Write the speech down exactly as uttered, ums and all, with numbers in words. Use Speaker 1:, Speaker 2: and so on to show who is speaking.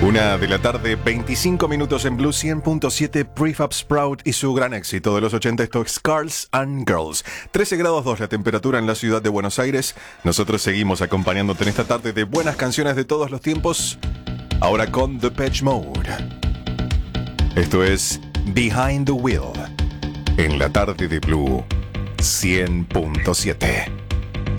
Speaker 1: Una de la tarde, veinticinco minutos en Blue cien punto siete, Prefab Sprout y su gran éxito de los ochenta, esto es Cars and Girls. trece grados dos la temperatura en la ciudad de Buenos Aires. Nosotros seguimos acompañándote en esta tarde de buenas canciones de todos los tiempos. Ahora con Depeche Mode. Esto es Behind the Wheel. En la tarde de Blue cien punto siete.